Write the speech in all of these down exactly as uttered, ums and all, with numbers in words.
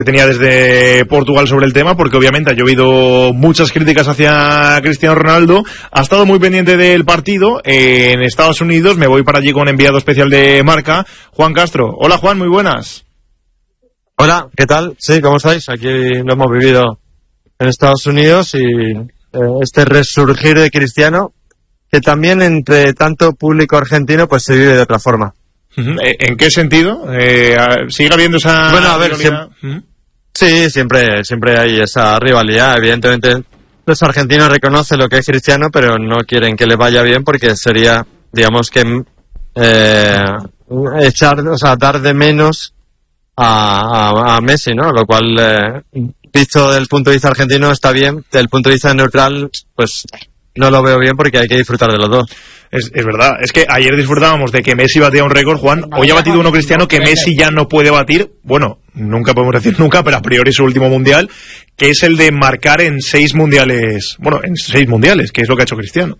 que tenía desde Portugal sobre el tema, porque obviamente ha llovido muchas críticas hacia Cristiano Ronaldo. Ha estado muy pendiente del partido en Estados Unidos. Me voy para allí con enviado especial de Marca, Juan Castro. Hola Juan, muy buenas. Hola, ¿qué tal? Sí, ¿cómo estáis? Aquí lo hemos vivido en Estados Unidos y eh, este resurgir de Cristiano, que también entre tanto público argentino pues se vive de otra forma. ¿En qué sentido? Eh, ¿Sigue habiendo esa bueno, a ver, rivalidad? Siempre, sí, siempre, siempre hay esa rivalidad. Evidentemente, los argentinos reconocen lo que es Cristiano, pero no quieren que le vaya bien porque sería, digamos que, eh, echar, o sea, dar de menos a, a, a Messi, ¿no? Lo cual, eh, visto desde el punto de vista argentino, está bien. Desde el punto de vista neutral, pues no lo veo bien porque hay que disfrutar de los dos. Es, es verdad, es que ayer disfrutábamos de que Messi batía un récord, Juan. Hoy ha batido uno Cristiano que Messi ya no puede batir. Bueno, nunca podemos decir nunca, pero a priori su último mundial, que es el de marcar en seis mundiales. Bueno, en seis mundiales, que es lo que ha hecho Cristiano.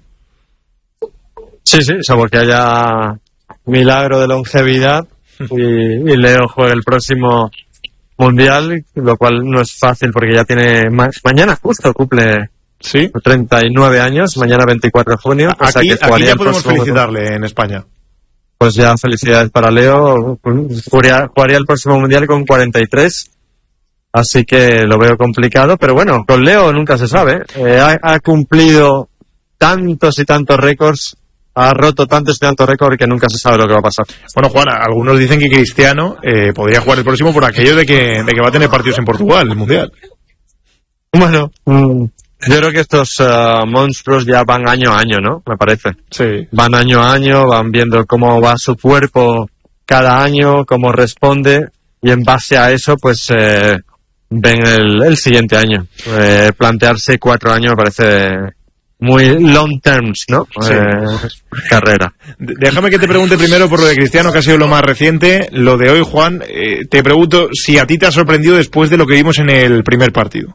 Sí, sí, o sea, porque haya milagro de longevidad y, y Leo juega el próximo mundial, lo cual no es fácil porque ya tiene ma- mañana justo cumple. Sí. treinta y nueve años, mañana veinticuatro de junio. Aquí, o sea que aquí ya podemos felicitarle en España. Pues ya felicidades para Leo. Jugaría, jugaría el próximo mundial con cuarenta y tres. Así que lo veo complicado. Pero bueno, con Leo nunca se sabe. Eh, ha, ha cumplido tantos y tantos récords. Ha roto tantos y tantos récords que nunca se sabe lo que va a pasar. Bueno, Juan, algunos dicen que Cristiano eh, podría jugar el próximo por aquello de que, de que va a tener partidos en Portugal, el mundial. Bueno, mmm. Yo creo que estos uh, monstruos ya van año a año, ¿no? Me parece. Sí. Van año a año, van viendo cómo va su cuerpo cada año, cómo responde, y en base a eso, pues, eh, ven el, el siguiente año. Eh, plantearse cuatro años me parece muy long terms, ¿no? Sí. Eh, carrera. Déjame que te pregunte primero por lo de Cristiano, que ha sido lo más reciente. Lo de hoy, Juan, eh, te pregunto si a ti te ha sorprendido después de lo que vimos en el primer partido.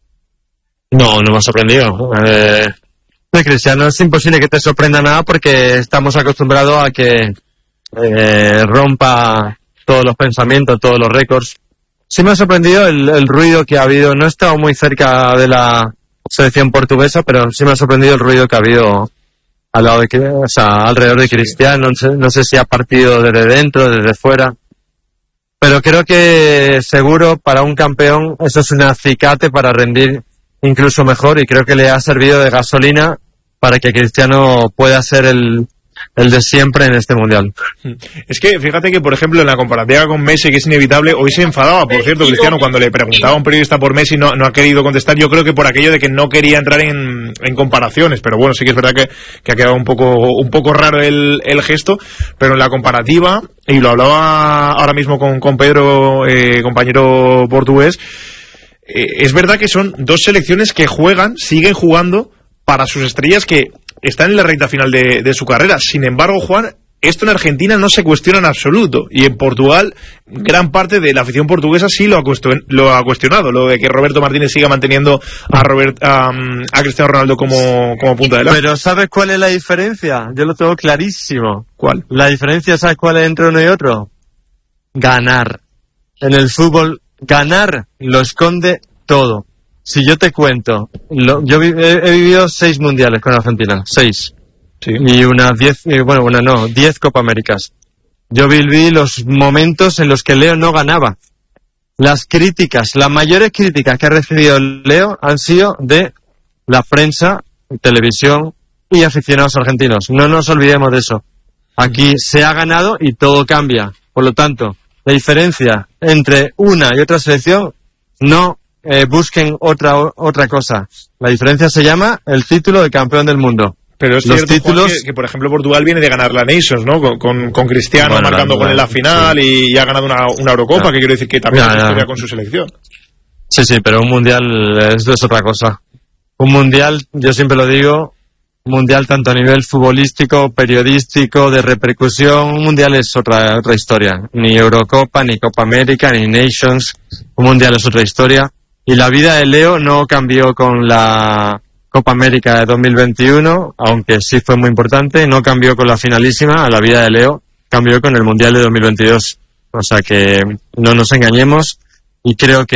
No, no me ha sorprendido. Eh, de Cristiano es imposible que te sorprenda nada porque estamos acostumbrados a que eh, rompa todos los pensamientos, todos los récords. Sí me ha sorprendido el, el ruido que ha habido. No he estado muy cerca de la selección portuguesa, pero sí me ha sorprendido el ruido que ha habido al lado de, o sea, alrededor de Cristiano. No sé, no sé si ha partido desde dentro, desde fuera. Pero creo que seguro para un campeón eso es un acicate para rendir incluso mejor, y creo que le ha servido de gasolina para que Cristiano pueda ser el, el de siempre en este mundial. Es que fíjate que, por ejemplo, en la comparativa con Messi, que es inevitable, hoy se enfadaba, por cierto, Cristiano, cuando le preguntaba a un periodista por Messi, no, no ha querido contestar. Yo creo que por aquello de que no quería entrar en, en comparaciones, pero bueno, sí que es verdad que, que ha quedado un poco, un poco raro el, el gesto, pero en la comparativa, y lo hablaba ahora mismo con, con Pedro, eh, compañero portugués, es verdad que son dos selecciones que juegan, siguen jugando para sus estrellas que están en la recta final de, de su carrera. Sin embargo, Juan, esto en Argentina no se cuestiona en absoluto. Y en Portugal, gran parte de la afición portuguesa sí lo ha, cuestion, lo ha cuestionado. Lo de que Roberto Martínez siga manteniendo a, Robert, a, a Cristiano Ronaldo como, como punta de lanza. Pero ¿sabes cuál es la diferencia? Yo lo tengo clarísimo. ¿Cuál? La diferencia, ¿sabes cuál es entre uno y otro? Ganar. En el fútbol, ganar lo esconde todo. Si yo te cuento, lo, yo he, he vivido seis mundiales con Argentina, seis. Sí. Y unas diez, bueno, una no, diez Copa Américas. Yo viví los momentos en los que Leo no ganaba. Las críticas, las mayores críticas que ha recibido Leo han sido de la prensa, televisión y aficionados argentinos. No nos olvidemos de eso. Aquí se ha ganado y todo cambia. Por lo tanto, la diferencia entre una y otra selección, no eh, busquen otra otra cosa. La diferencia se llama el título de campeón del mundo. Pero es los cierto, títulos... Juan, que, que, por ejemplo, Portugal viene de ganar la Nations, ¿no? Con, con, con Cristiano bueno, marcando la, con él la final, sí. Y ha ganado una, una Eurocopa, no. Que quiero decir que también no, es historia no. Con su selección. Sí, sí, pero un mundial es, es otra cosa. Un mundial, yo siempre lo digo, un mundial tanto a nivel futbolístico, periodístico, de repercusión, un mundial es otra otra historia. Ni Eurocopa, ni Copa América, ni Nations, un mundial es otra historia. Y la vida de Leo no cambió con la Copa América de dos mil veintiuno, aunque sí fue muy importante, no cambió con la finalísima. La vida de Leo cambió con el mundial de dos mil veintidós. O sea que no nos engañemos. y creo que